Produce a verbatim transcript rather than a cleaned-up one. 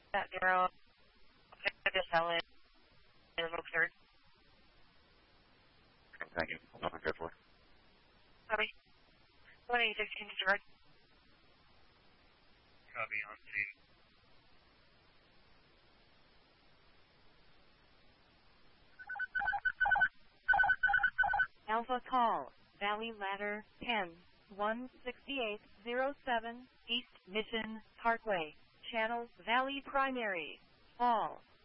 That zero. Just sell it. Revoke third. Thank you. I'll prepare for. Copy. one eighty-six, can disregard. Copy on scene. Alpha call, Valley Ladder ten, one sixty-eight oh seven, East Mission Parkway, Channel Valley Primary, Fall.